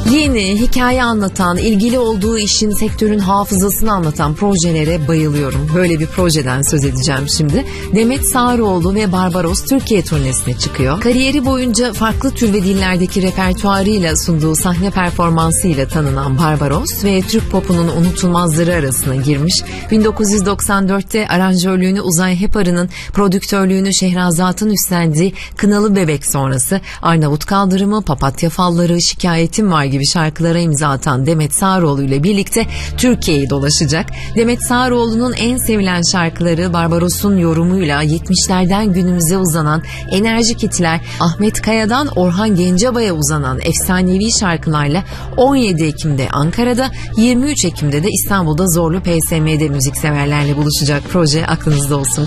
Yeni, hikaye anlatan, ilgili olduğu işin, sektörün hafızasını anlatan projelere bayılıyorum. Böyle bir projeden söz edeceğim şimdi. Demet Sağaroğlu ve Barbaros Türkiye turnesine çıkıyor. Kariyeri boyunca farklı tür ve dillerdeki repertuarıyla sunduğu sahne performansıyla tanınan Barbaros ve Türk popunun unutulmazları arasına girmiş. 1994'te aranjörlüğünü Uzay Hepar'ın, prodüktörlüğünü Şehrazat'ın üstlendiği Kınalı Bebek sonrası Arnavut Kaldırımı, Papatya Falları, Şikayetim Var gibi şarkılara imza atan Demet Sağaroğlu ile birlikte Türkiye'yi dolaşacak. Demet Sağaroğlu'nun en sevilen şarkıları Barbaros'un yorumuyla 70'lerden günümüze uzanan enerjik hitler, Ahmet Kaya'dan Orhan Gencebay'a uzanan efsanevi şarkılarla 17 Ekim'de Ankara'da, 23 Ekim'de de İstanbul'da Zorlu PSM'de müzikseverlerle buluşacak proje aklınızda olsun.